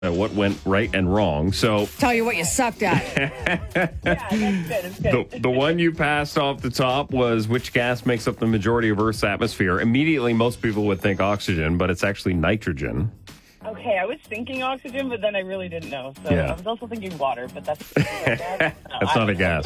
what went right and wrong. So Tell you what you sucked at. Yeah, that's good. the one you passed off the top was which gas makes up the majority of Earth's atmosphere. Immediately, most people would think oxygen, but it's actually nitrogen. Okay, I was thinking oxygen, but then I really didn't know. So Yeah. I was also thinking water, but that's... That's not a gas.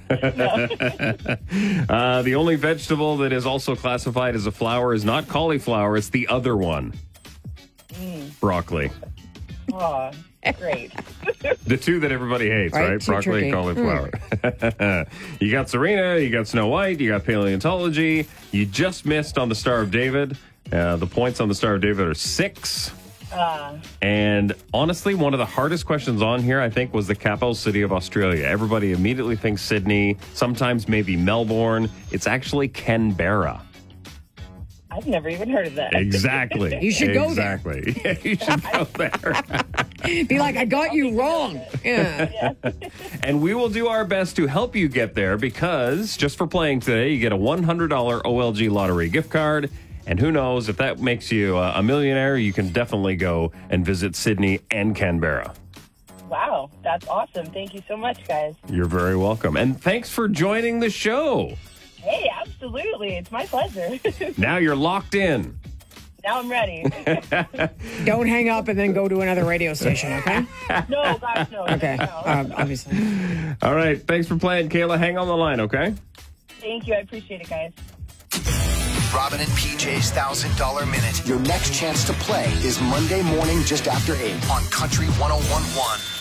The only vegetable that is also classified as a flower is not cauliflower. It's the other one. Broccoli. Oh, great. The two that everybody hates, Right, right? too Broccoli and cauliflower. You got Serena, you got Snow White, you got paleontology. You just missed on the Star of David. The points on the Star of David are 6. And honestly, one of the hardest questions on here, I think, was the capital city of Australia. Everybody immediately thinks Sydney, sometimes maybe Melbourne. It's actually Canberra. I've never even heard of that. Exactly. You should go there. Exactly. Yeah, you should go there. Be like, I got you wrong. Yeah. And we will do our best to help you get there because just for playing today, you get a $100 OLG lottery gift card. And who knows, if that makes you a millionaire, you can definitely go and visit Sydney and Canberra. Wow, that's awesome. Thank you so much, guys. You're very welcome. And thanks for joining the show. Hey, absolutely. It's my pleasure. Now you're locked in. Now I'm ready. Don't hang up and then go to another radio station, okay? No, gosh, no. Okay. No. Obviously. All right. Thanks for playing, Kayla. Hang on the line, okay? Thank you. I appreciate it, guys. Robin and PJ's $1,000 Minute. Your next chance to play is Monday morning just after 8 on Country 101.1.